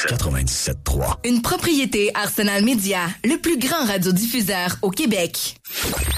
97.3. Une propriété Arsenal Média, le plus grand radiodiffuseur au Québec.